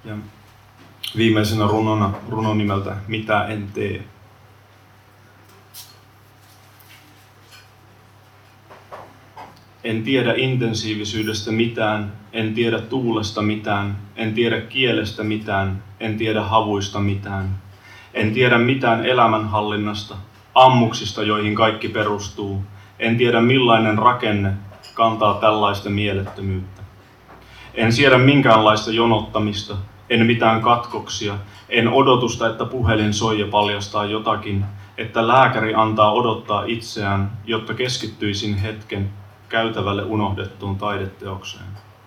Ja viimeisenä runo nimeltä Mitä en tee. En tiedä intensiivisyydestä mitään, en tiedä tuulesta mitään, en tiedä kielestä mitään, en tiedä havuista mitään. En tiedä mitään elämänhallinnasta, ammuksista, joihin kaikki perustuu. En tiedä millainen rakenne kantaa tällaista mielettömyyttä. En siedä minkäänlaista jonottamista, en mitään katkoksia, en odotusta, että puhelin soi ja paljastaa jotakin, että lääkäri antaa odottaa itseään, jotta keskittyisin hetken käytävälle unohdettuun taideteokseen.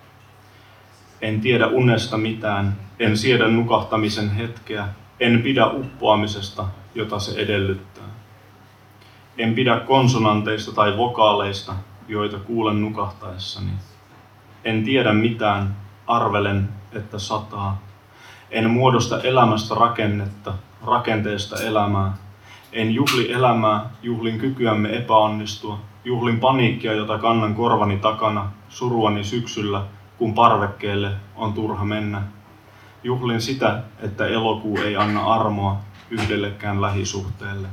En tiedä unesta mitään, en siedä nukahtamisen hetkeä, en pidä uppoamisesta, jota se edellyttää. En pidä konsonanteista tai vokaaleista, joita kuulen nukahtaessani. En tiedä mitään, arvelen, että sataa. En muodosta elämästä rakennetta, rakenteesta elämää. En juhli elämää, juhlin kykyämme epäonnistua. Juhlin paniikkia, jota kannan korvani takana, suruani syksyllä, kun parvekkeelle on turha mennä. Juhlin sitä, että elokuu ei anna armoa yhdellekään lähisuhteelle.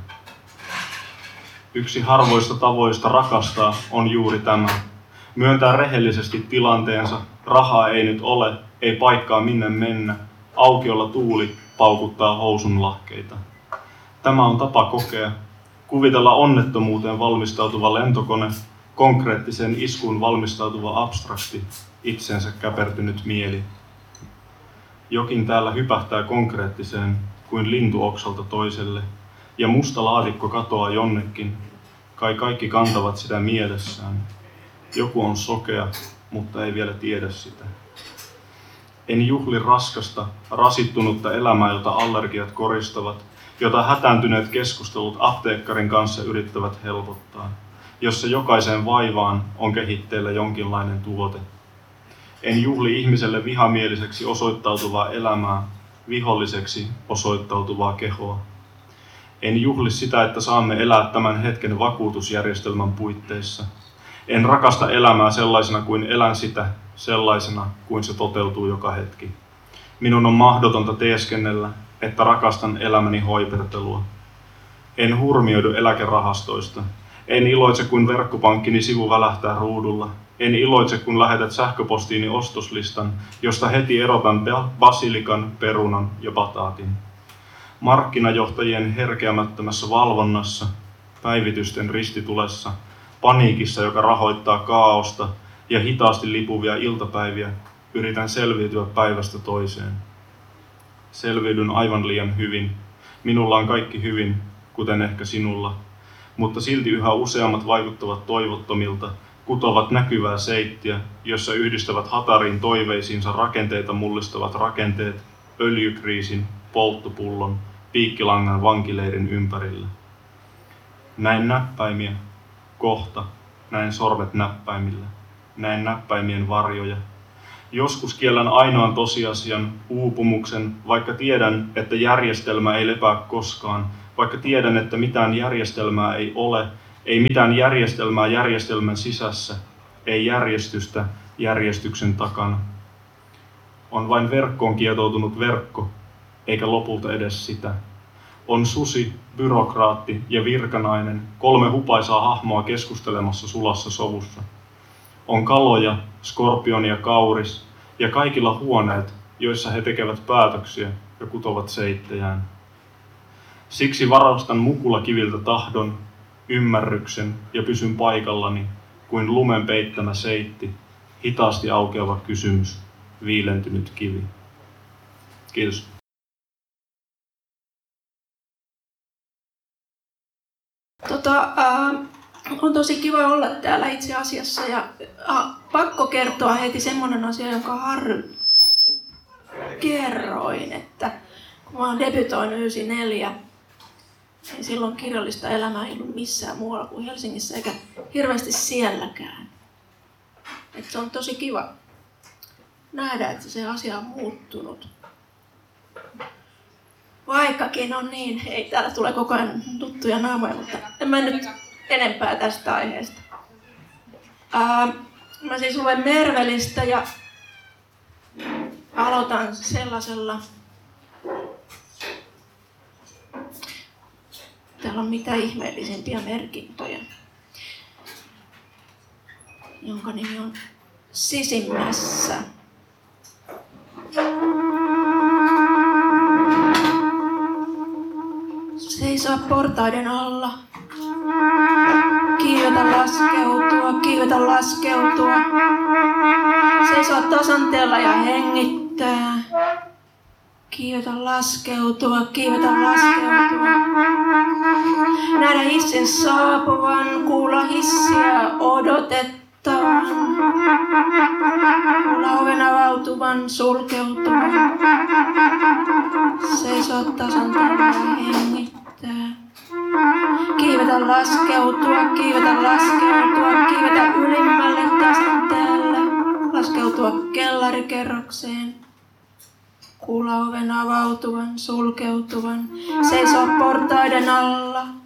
Yksi harvoista tavoista rakastaa on juuri tämä. Myöntää rehellisesti tilanteensa, rahaa ei nyt ole, ei paikkaa minne mennä, aukiolla tuuli paukuttaa housunlahkeita. Tämä on tapa kokea, kuvitella onnettomuuteen valmistautuva lentokone, konkreettiseen iskuun valmistautuva abstrakti, itsensä käpertynyt mieli. Jokin täällä hypähtää konkreettiseen kuin lintu oksalta toiselle, ja musta laatikko katoaa jonnekin, kai kaikki kantavat sitä mielessään. Joku on sokea, mutta ei vielä tiedä sitä. En juhli raskasta, rasittunutta elämää, jota allergiat koristavat, jota hätääntyneet keskustelut apteekkarin kanssa yrittävät helpottaa, jossa jokaiseen vaivaan on kehitteillä jonkinlainen tuote. En juhli ihmiselle vihamieliseksi osoittautuvaa elämää, viholliseksi osoittautuvaa kehoa. En juhli sitä, että saamme elää tämän hetken vakuutusjärjestelmän puitteissa. En rakasta elämää sellaisena kuin elän sitä, sellaisena kuin se toteutuu joka hetki. Minun on mahdotonta teeskennellä, että rakastan elämäni hoipertelua. En hurmioidu eläkerahastoista. En iloitse, kun verkkopankkini sivu välähtää ruudulla. En iloitse, kun lähetät sähköpostiini ostoslistan, josta heti erotan basilikan, perunan ja bataatin. Markkinajohtajien herkeämättömässä valvonnassa, päivitysten ristitulessa, paniikissa, joka rahoittaa kaaosta ja hitaasti lipuvia iltapäiviä, yritän selviytyä päivästä toiseen. Selviydyn aivan liian hyvin. Minulla on kaikki hyvin, kuten ehkä sinulla, mutta silti yhä useammat vaikuttavat toivottomilta, kutovat näkyvää seittiä, jossa yhdistävät hatariin toiveisiinsa rakenteita mullistavat rakenteet, öljykriisin, polttopullon, piikkilangan vankileirin ympärillä. Näin näppäimiä, kohta, näin sormet näppäimillä, näin näppäimien varjoja. Joskus kiellän ainoan tosiasian, uupumuksen, vaikka tiedän, että järjestelmä ei lepää koskaan, vaikka tiedän, että mitään järjestelmää ei ole, ei mitään järjestelmää järjestelmän sisässä, ei järjestystä järjestyksen takana. On vain verkkoon kietoutunut verkko, eikä lopulta edes sitä. On susi, byrokraatti ja virkanainen, 3 hupaisaa hahmoa keskustelemassa sulassa sovussa. On kaloja, skorpioni ja kauris, ja kaikilla huoneet, joissa he tekevät päätöksiä ja kutovat seittejään. Siksi varastan mukulakiviltä tahdon, ymmärryksen ja pysyn paikallani, kuin lumen peittämä seitti, hitaasti aukeava kysymys, viilentynyt kivi. Kiitos. On tosi kiva olla täällä itse asiassa ja pakko kertoa heti semmoinen asia, jonka Harry kerroin, että kun mä oon debytoinut 94, niin silloin kirjallista elämää ei ollut missään muualla kuin Helsingissä eikä hirveästi sielläkään. Et se on tosi kiva nähdä, että se asia on muuttunut. Vaikkakin on niin, ei täällä tule koko ajan tuttuja naamoja, mutta en mä nyt enempää tästä aiheesta. Mä siis luen Mervelistä ja aloitan sellaisella. Täällä on mitä ihmeellisimpiä merkintöjä, jonka nimi on sisimmässä. Seisoa portaiden alla. Kiivetä laskeutua, kiivetä laskeutua. Seisoa tasanteella ja hengittää. Kiivetä laskeutua, kiivetä laskeutua. Nähdä hissin saapuvan, kuulla hissiä odotettavan. Kuulla oven avautuvan, sulkeutuvan. Seisoa tasanteella ja hengittää. Kiivetä laskeutua, kiivetä laskeutua, kiivetä ylimmälle tasanteelle. Laskeutua kellarikerrokseen. Kuulla oven avautuvan, sulkeutuvan. Seisoa portaiden alla.